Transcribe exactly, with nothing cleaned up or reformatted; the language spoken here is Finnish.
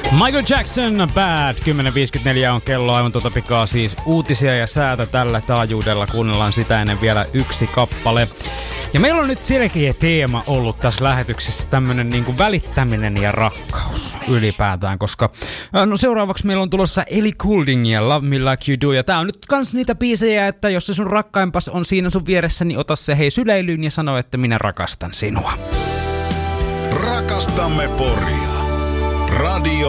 Michael Jackson, Bad. kymmenen viisikymmentäneljä on kello, aivan tuota pikaa siis uutisia ja säätä tällä taajuudella. Kuunnellaan sitä ennen vielä yksi kappale. Ja meillä on nyt selkeä teema ollut tässä lähetyksessä, tämmönen niinku välittäminen ja rakkaus ylipäätään, koska no seuraavaksi meillä on tulossa Ellie Goulding ja Love Me Like You Do, ja tää on nyt kans niitä biisejä, että jos se sun rakkaimpas on siinä sun vieressä, niin ota se hei syleilyyn ja sano, että minä rakastan sinua. Rakastamme Poria. Radio